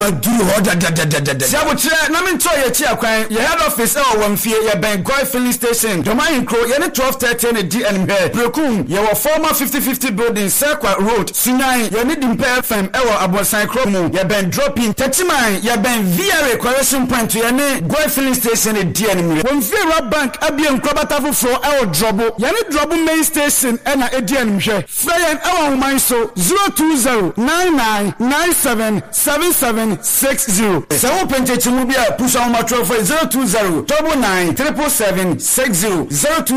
aduru hoda da sia botre na me nto ye chi akwan ye head office e wo mfie ye ben Goy filling station domain kro ye ne 12:30 ne DN here Brekum ye wo former 50-50 building Circle Road Sunyan ye ne Dimpe FM e wo Abosan kro mu ye ben dropping Tetiman ye ben VRA correction point ye ne Goy filling station ne DN here wo mfie Rob Bank abie nkrobata fofo e wo drobo ye ne drobo main station e na DN here Freyen e wo man so 02099977760 se wo pentechi mu bia push on matro for 020997760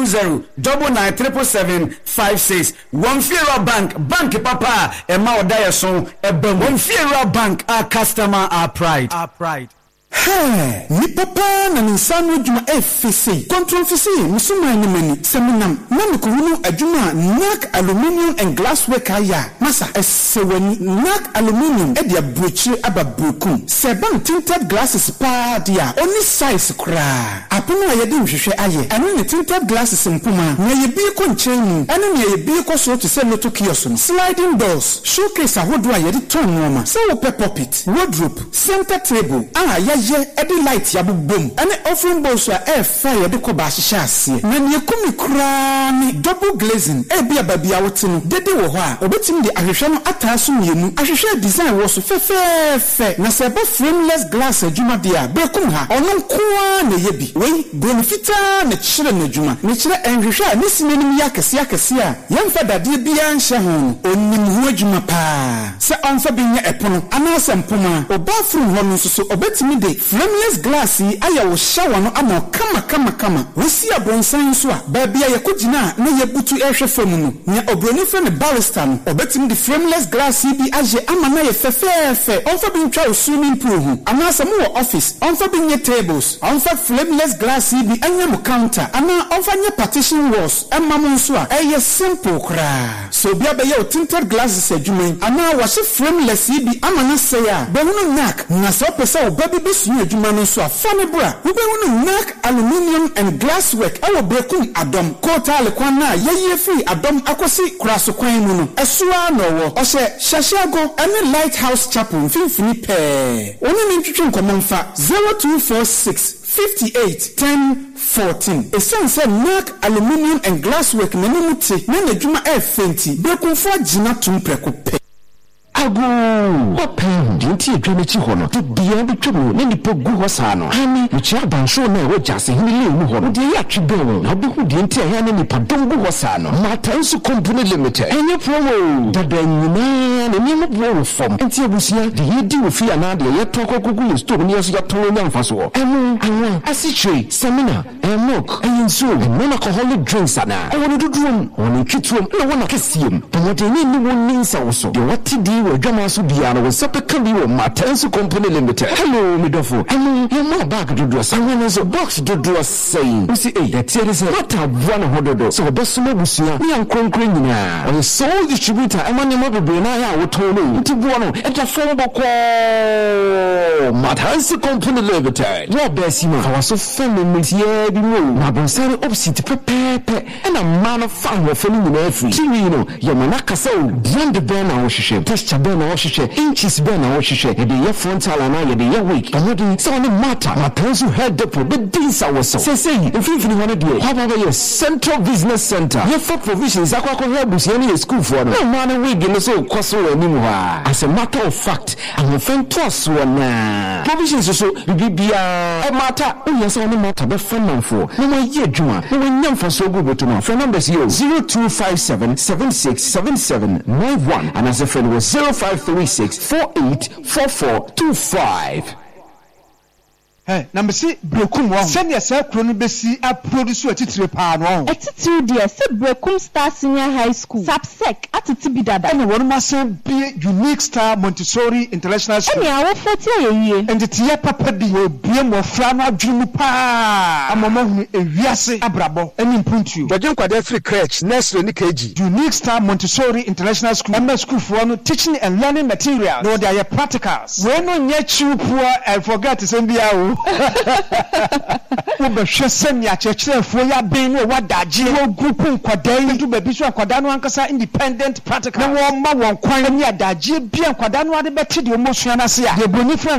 02099777756 one Fiera bank papa e ma odaye so e bam one Fiera bank our customer our pride Hey, ni papa na ninsanu adwuma efisi. Control fisi musuma ni mani seminam. Na mekuhunu adwuma NAC Aluminium and Glasswork aya. Masa esewani NAC Aluminium e dia brochi aba Brekum. Seban tinted glasses pa dia. Oni size kra. Apono ayede nhwehwe aye. Anu ni tinted glasses mpuma. Na yebi ko nkyenu. Anu ni yebi ko so to say loto kiosk. Sliding doors, showcase ahodo ayede ton noma. Se wo puppet, wardrobe, center table. Ye edi light ya bubom ane offering balls a air fire de ko ba hihya ase na ne kumi kura ni double glazing e bia babia wote no dede wo ho a obetim de ahwehwe no ataso mienu ahwehwe design wo so fefefe na se ba frameless glass adwuma dia Brekum ha ono nkoa na yebi we benefita na kyere na adwuma ne kyere enhwehwe a ne sinenim ya kese a yemfa dade bia nhye ho onim ho adwuma pa se onfa binya epono ana sempoma obafru ho no so obetimi de frameless glass aya wo shower no ama kama wosi abonsan so a baabia yakogina na yebutu ehwe fam no nya obroni fe ne barrister no obetim de frameless glass bi age ama na ye fefefe onfa bi ntwa swimming pool hu ama samu wo office onfa bi nye tables onfa frameless glass bi anya mo counter ama onfa nye partition walls ama mo so a eye simple kra so bia be ye tinted glasses adwuma ama wa se frameless bi ama na say a be hunu NAC na so pese o baby sunu adwuma no so afane bra wo be wonu NAC Aluminium and Glasswork awo Brekum adom kotale kwan na yeye free adom akosi kuraso kwan mu no esoa no wo o se Shashago ane Lighthouse Chapel mfimfini pe oni ni ntwetwe nkomomfa 0246581014 esense NAC Aluminium and Glasswork menumuti na adwuma efenti Brekum fo agina tumpreko pe agu open dinti edwamechi hono de bia betwemu ne nipo gu hosano ani uchi abansho na we jase hinile mu hono de ya twebel na obehu dinti ya ne nipa dongu hosano Matansu Company Limited enye promo de benyina ne nimu bro form enti ebusia de yedi ofi ana de ye tokokugu store ne yeso ya tono nyamfaso emu anwa asichwe seminar milk enso non alcoholic drinks ana wonu dudrum wonu twitwom na wona kesiem de ni woni nsa wo so de watidi Jama so bia no sepe kan bi wo Matansu Company Limited. Hello midofo. Hello you my bag do do someone so box do do saying. We see the tier is what have one hododo. So besuma busia ni ankonkro nyina. O so distributor e mane mabebe na ya wo tolo. Nti buo no e ta fo boko Matansu Company Limited. Wo besima ka so family tie bi mo. Na bonsare opposite pepepe. E na man fa ho fo ni nyina free. Tiwi no ye manaka so brand ben na wo hwehwe. Texture ben na wo hwehwe. Inches ben na wo hwehwe. E de ye frontal na ye de ye weak. E no de so no matter. Matansu head depot the things are so. Say infini one dey. How about your Central Business Center? Ye for provisions akwa busia ni school for no. No man we give so kwaso animu ha. As a matter of fact, I'm friend toss one. Provisions so bibia e matter. O yes no matter be friend for. No ma ye adwuma. No we nyam for so go botuma. Friend numbers here 0257767791 and as a friend was 0536484425. Hey, number C, Brekum one. Send yourself Cronibesi a produce a titri pan one. Attitude, dear, said Brekum Star Senior High School. Sapsec, Attitibidada. And one must be Unique Star Montessori International School. And our 40 a year. And the Tia Papa Dio, Biamo Frana Junipa. A moment, a Viase Abrabo, and imprint you. The Junka Free Crèche, Nestle Nikeji. Unique Star Montessori International School. MS School for teaching and learning materials. No, they are practicals. When on yet you poor, I forgot to send the hour. Ube shesem ya chechire fo ya ben no wadaje wo group nkwadai ndu baby so akwadaa no ankasa independent practical na wo ma won kwan ni adaje bia nkwadaa no ade beti de omosua na se ya de boni